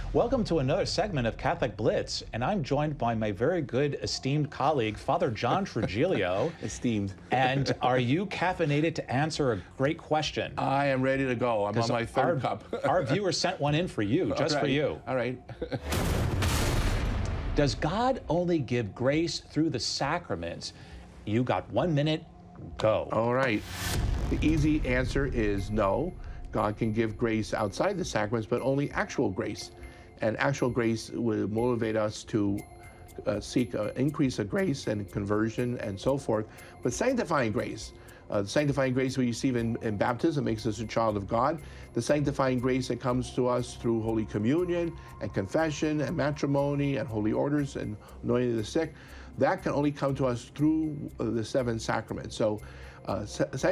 Welcome to another segment of Catholic Blitz, and I'm joined by my very good, esteemed colleague, Father John Trigilio. Esteemed. And are you caffeinated to answer a great question? I am ready to go. I'm on my third cup. Our viewer sent one in for you, just for you. All right. Does God only give grace through the sacraments? You got 1 minute, go. All right. The easy answer is no. God can give grace outside the sacraments, but only actual grace. And actual grace will motivate us to seek an increase of grace and conversion and so forth. But sanctifying grace, the sanctifying grace we receive in baptism makes us a child of God. The sanctifying grace that comes to us through Holy Communion and confession and matrimony and holy orders and anointing the sick, that can only come to us through the seven sacraments. So